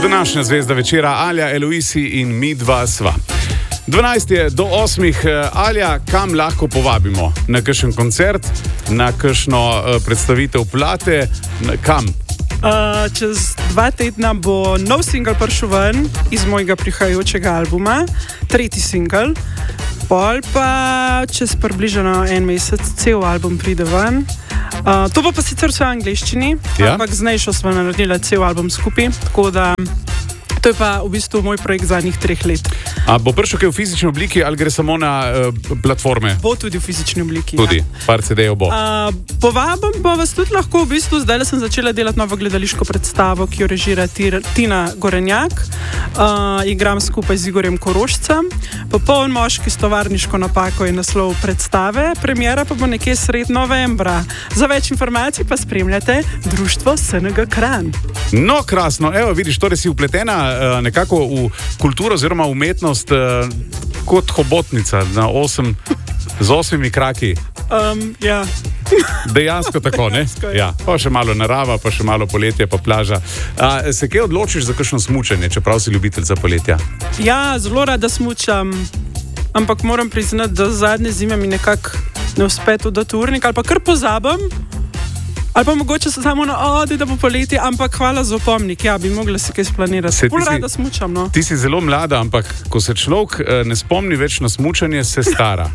Današnja zvezda večera, Alja, Eloisi in mi dva sva. 12 je do 8. Alja, kam lahko povabimo? Na kakšen koncert, na kakšno predstavitev plate, kam? Čez 2 tedna bo nov singel prišel ven iz mojega prihajajočega albuma, 3. singel. Pol pa čez približno 1 mesec cel album pride ven. To bo pa sicer vse v angleščini, ampak z Nejšo smo naredili cel album skupaj, tako da to je pa v bistvu moj projekt zadnjih 3 let. A bo prišel kaj v fizični obliki ali gre samo na platforme? Bo tudi v fizični obliki. Tudi, par CD-jev bo. Povabim pa vas tudi lahko v bistvu, zdaj sem začela delati novo gledališko predstavo, ki jo režira Tina Gorenjak. Igram skupaj z Igorjem Korošcem. Popoln moški s tovarniško napako je naslov predstave, premiera pa bo nekje sred novembra. Za več informacij pa spremljate Društvo SNG Kranj. No, krasno, evo vidiš, torej si upletena nekako v kulturo oziroma umetnost kot hobotnica z 8 kraki. Ja. Dejansko tako, ne? Ja. Pa še malo narava, pa še malo poletje, pa plaža. Se kaj odločiš za kakšno smučanje, čeprav si ljubiteljca poletja? Ja, zelo rada smučam, ampak moram priznati, da zadnje zime mi nekako ne uspe to dati urnik, ali pa kar pozabim, ali pa mogoče samo na odi, da bo poletje, ampak hvala za opomnik, ja, bi mogla si kaj splanirati. Bolj rada smučam, no. Ti si zelo mlada, ampak ko se človek ne spomni več na smučanje, se stara.